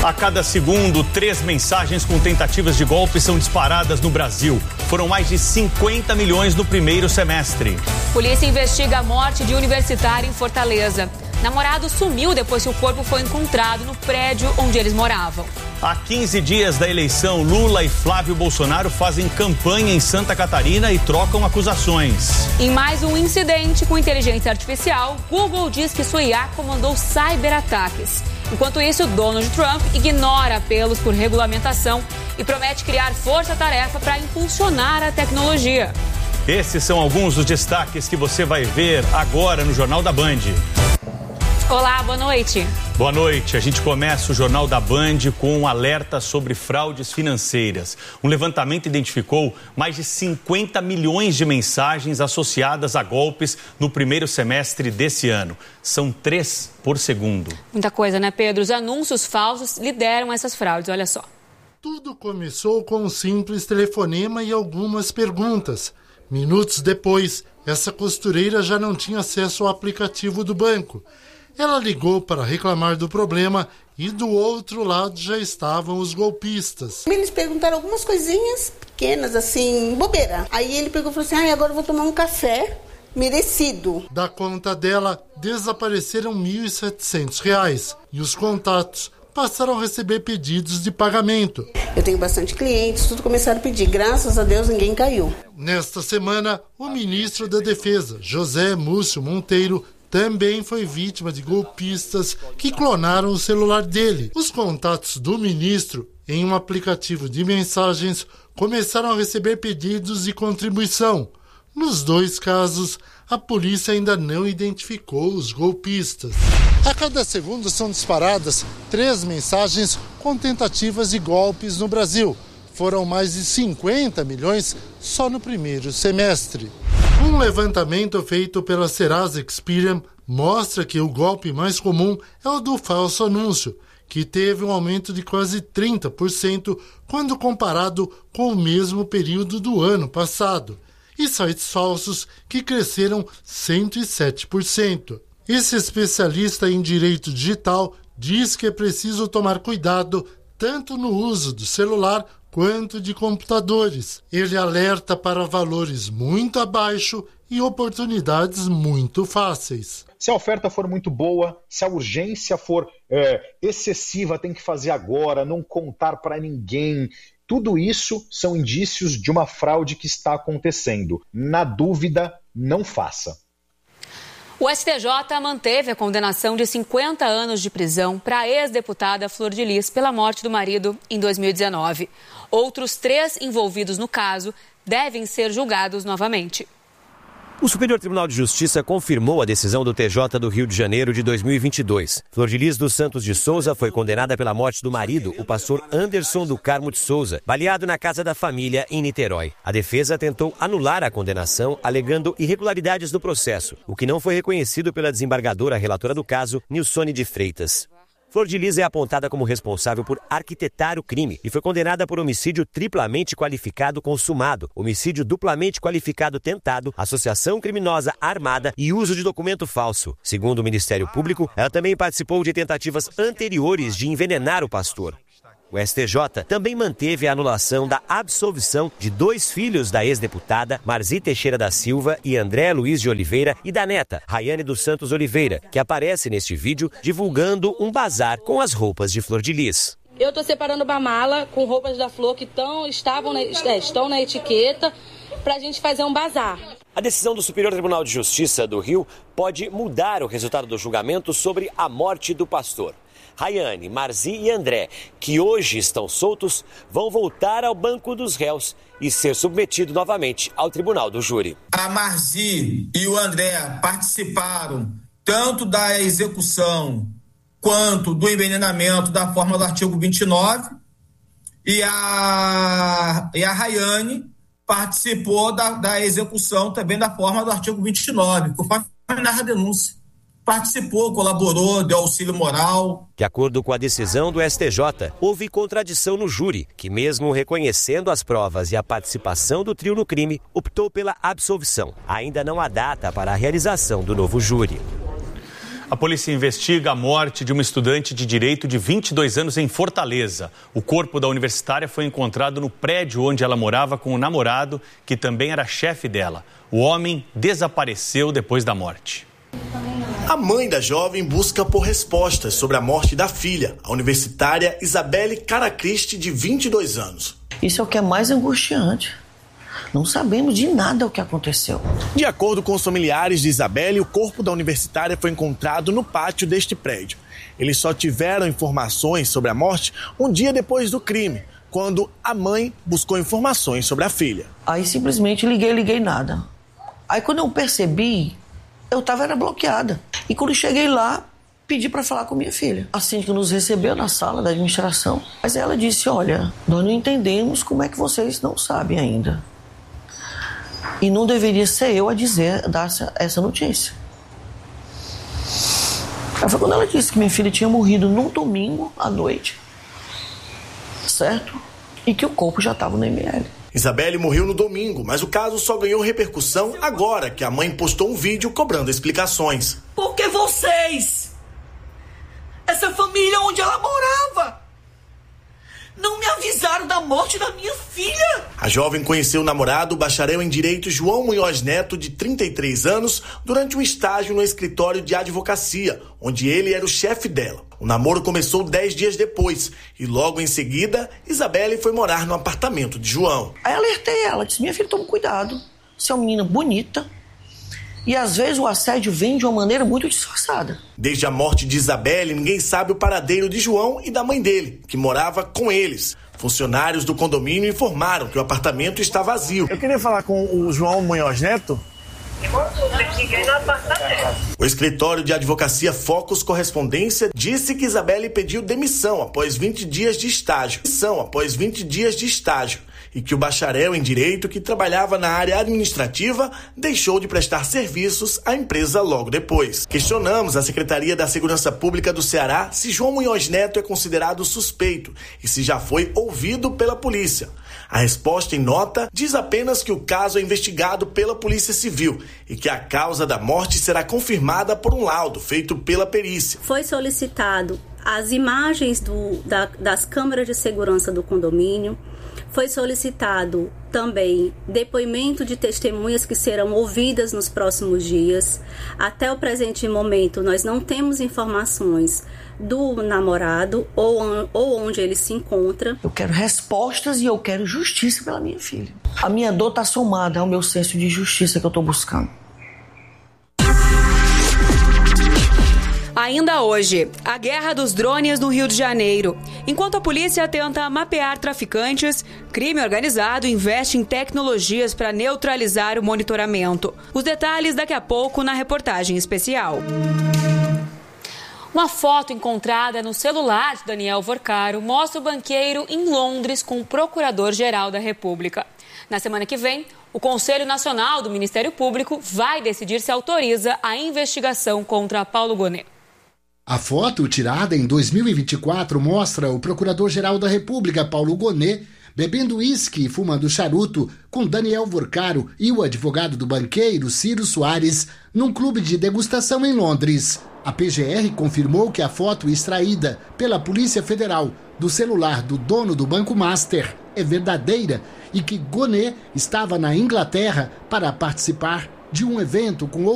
A cada segundo, 3 mensagens com tentativas de golpe são disparadas no Brasil. Foram mais de 50 milhões no primeiro semestre. Polícia investiga a morte de universitário em Fortaleza. Namorado sumiu depois que o corpo foi encontrado no prédio onde eles moravam. Há 15 dias da eleição, Lula e Flávio Bolsonaro fazem campanha em Santa Catarina e trocam acusações. Em mais um incidente com inteligência artificial, Google diz que sua IA comandou cyberataques. Enquanto isso, Donald Trump ignora apelos por regulamentação e promete criar força-tarefa para impulsionar a tecnologia. Esses são alguns dos destaques que você vai ver agora no Jornal da Band. Olá, boa noite. Boa noite. A gente começa o Jornal da Band com um alerta sobre fraudes financeiras. Um levantamento identificou mais de 50 milhões de mensagens associadas a golpes no primeiro semestre desse ano. São 3 por segundo. Muita coisa, né, Pedro? Os anúncios falsos lideram essas fraudes, olha só. Tudo começou com um simples telefonema e algumas perguntas. Minutos depois, essa costureira já não tinha acesso ao aplicativo do banco. Ela ligou para reclamar do problema e do outro lado já estavam os golpistas. Eles perguntaram algumas coisinhas pequenas, assim, bobeira. Aí ele pegou e falou assim, agora eu vou tomar um café merecido. Da conta dela, desapareceram R$ 1.700 e os contatos passaram a receber pedidos de pagamento. Eu tenho bastante clientes, tudo começaram a pedir. Graças a Deus, ninguém caiu. Nesta semana, o ministro da Defesa, José Múcio Monteiro, também foi vítima de golpistas que clonaram o celular dele. Os contatos do ministro, em um aplicativo de mensagens, começaram a receber pedidos de contribuição. Nos 2 casos, a polícia ainda não identificou os golpistas. A cada segundo são disparadas 3 mensagens com tentativas de golpes no Brasil. Foram mais de 50 milhões só no primeiro semestre. Um levantamento feito pela Serasa Experian mostra que o golpe mais comum é o do falso anúncio, que teve um aumento de quase 30% quando comparado com o mesmo período do ano passado, e sites falsos que cresceram 107%. Esse especialista em direito digital diz que é preciso tomar cuidado tanto no uso do celular quanto de computadores. Ele alerta para valores muito abaixo e oportunidades muito fáceis. Se a oferta for muito boa, se a urgência for excessiva, tem que fazer agora, não contar para ninguém. Tudo isso são indícios de uma fraude que está acontecendo. Na dúvida, não faça. O STJ manteve a condenação de 50 anos de prisão para a ex-deputada Flor de Lis pela morte do marido em 2019. Outros 3 envolvidos no caso devem ser julgados novamente. O Superior Tribunal de Justiça confirmou a decisão do TJ do Rio de Janeiro de 2022. Flor de Lis dos Santos de Souza foi condenada pela morte do marido, o pastor Anderson do Carmo de Souza, baleado na casa da família em Niterói. A defesa tentou anular a condenação, alegando irregularidades no processo, o que não foi reconhecido pela desembargadora relatora do caso, Nilsone de Freitas. Flor de Lis é apontada como responsável por arquitetar o crime e foi condenada por homicídio triplamente qualificado consumado, homicídio duplamente qualificado tentado, associação criminosa armada e uso de documento falso. Segundo o Ministério Público, ela também participou de tentativas anteriores de envenenar o pastor. O STJ também manteve a anulação da absolvição de 2 filhos da ex-deputada, Marzi Teixeira da Silva e André Luiz de Oliveira, e da neta, Rayane dos Santos Oliveira, que aparece neste vídeo divulgando um bazar com as roupas de Flor de Lis. Eu estou separando uma mala com roupas da Flor que estão na etiqueta para a gente fazer um bazar. A decisão do Superior Tribunal de Justiça do Rio pode mudar o resultado do julgamento sobre a morte do pastor. Rayane, Marzi e André, que hoje estão soltos, vão voltar ao banco dos réus e ser submetidos novamente ao tribunal do júri. A Marzi e o André participaram tanto da execução quanto do envenenamento da forma do artigo 29 e a Rayane participou da execução também da forma do artigo 29, conforme narra a denúncia. Participou, colaborou, deu auxílio moral. De acordo com a decisão do STJ, houve contradição no júri, que mesmo reconhecendo as provas e a participação do trio no crime, optou pela absolvição. Ainda não há data para a realização do novo júri. A polícia investiga a morte de uma estudante de direito de 22 anos em Fortaleza. O corpo da universitária foi encontrado no prédio onde ela morava com o namorado, que também era chefe dela. O homem desapareceu depois da morte. A mãe da jovem busca por respostas sobre a morte da filha, a universitária Isabelle Caracristi, de 22 anos. Isso é o que é mais angustiante. Não sabemos de nada o que aconteceu. De acordo com os familiares de Isabelle, o corpo da universitária foi encontrado no pátio deste prédio. Eles só tiveram informações sobre a morte um dia depois do crime, quando a mãe buscou informações sobre a filha. Aí simplesmente liguei nada. Aí quando eu percebi, eu era bloqueada. E quando cheguei lá, pedi para falar com minha filha. A síndica nos recebeu na sala da administração, mas ela disse, olha, nós não entendemos como é que vocês não sabem ainda. E não deveria ser eu a dar essa notícia. Foi quando ela disse que minha filha tinha morrido num domingo à noite, certo? E que o corpo já estava no IML. Isabelle morreu no domingo, mas o caso só ganhou repercussão agora que a mãe postou um vídeo cobrando explicações. Por que vocês? Essa família onde ela morava não me avisaram da morte da minha filha. A jovem conheceu o namorado, o bacharel em Direito João Munhoz Neto, de 33 anos, durante um estágio no escritório de advocacia, onde ele era o chefe dela. O namoro começou 10 dias depois e logo em seguida, Isabelle foi morar no apartamento de João. Aí alertei ela, disse, minha filha, toma cuidado, você é uma menina bonita. E às vezes o assédio vem de uma maneira muito disfarçada. Desde a morte de Isabelle, ninguém sabe o paradeiro de João e da mãe dele, que morava com eles. Funcionários do condomínio informaram que o apartamento está vazio. Eu queria falar com o João Munhoz Neto. O escritório de advocacia Focus Correspondência disse que Isabelle pediu demissão após 20 dias de estágio. E que o bacharel em Direito, que trabalhava na área administrativa, deixou de prestar serviços à empresa logo depois. Questionamos a Secretaria da Segurança Pública do Ceará se João Munhoz Neto é considerado suspeito e se já foi ouvido pela polícia. A resposta em nota diz apenas que o caso é investigado pela Polícia Civil e que a causa da morte será confirmada por um laudo feito pela perícia. Foi solicitado as imagens das câmeras de segurança do condomínio. Foi solicitado também depoimento de testemunhas que serão ouvidas nos próximos dias. Até o presente momento, nós não temos informações do namorado ou onde ele se encontra. Eu quero respostas e eu quero justiça pela minha filha. A minha dor está somada ao meu senso de justiça que eu estou buscando. Ainda hoje, a guerra dos drones no Rio de Janeiro. Enquanto a polícia tenta mapear traficantes, crime organizado investe em tecnologias para neutralizar o monitoramento. Os detalhes daqui a pouco na reportagem especial. Uma foto encontrada no celular de Daniel Vorcaro mostra o banqueiro em Londres com o Procurador-Geral da República. Na semana que vem, o Conselho Nacional do Ministério Público vai decidir se autoriza a investigação contra Paulo Gonet. A foto, tirada em 2024, mostra o Procurador-Geral da República, Paulo Gonet, bebendo uísque e fumando charuto com Daniel Vorcaro e o advogado do banqueiro, Ciro Soares, num clube de degustação em Londres. A PGR confirmou que a foto extraída pela Polícia Federal do celular do dono do Banco Master é verdadeira e que Gonet estava na Inglaterra para participar de um evento com